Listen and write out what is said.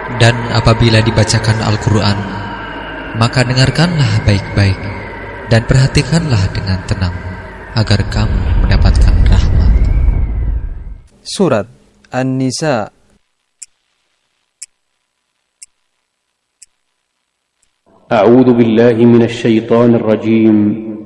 Dan apabila dibacakan Al-Quran, maka dengarkanlah baik-baik dan perhatikanlah dengan tenang, agar kamu mendapatkan rahmat. Surat An-Nisa. A'udzu billahi minasy syaithanir rajim.